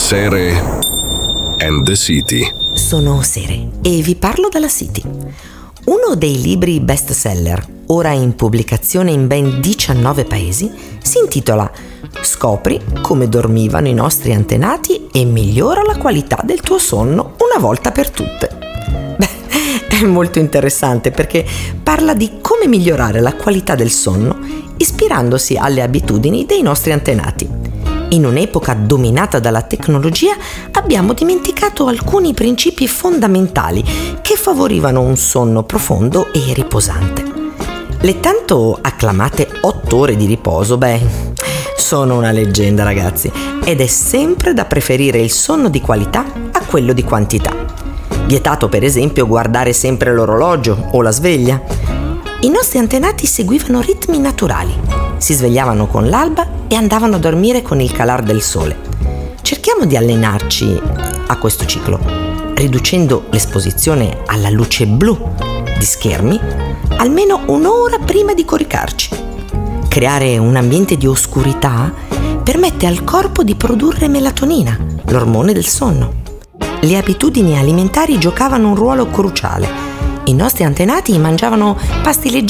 Sere and the City. Sono Sere e vi parlo della City. Uno dei libri bestseller, ora in pubblicazione in ben 19 paesi, si intitola Scopri come dormivano i nostri antenati e migliora la qualità del tuo sonno una volta per tutte. È molto interessante perché parla di come migliorare la qualità del sonno ispirandosi alle abitudini dei nostri antenati. In un'epoca dominata dalla tecnologia abbiamo dimenticato alcuni principi fondamentali che favorivano un sonno profondo e riposante. Le tanto acclamate 8 ore di riposo, sono una leggenda, ragazzi, ed è sempre da preferire il sonno di qualità a quello di quantità. Vietato per esempio guardare sempre l'orologio o la sveglia. I nostri antenati seguivano ritmi naturali, si svegliavano con l'alba e andavano a dormire con il calar del sole. Cerchiamo di allenarci a questo ciclo, riducendo l'esposizione alla luce blu di schermi almeno un'ora prima di coricarci. Creare un ambiente di oscurità permette al corpo di produrre melatonina, l'ormone del sonno. Le abitudini alimentari giocavano un ruolo cruciale. I nostri antenati mangiavano pasti leggeri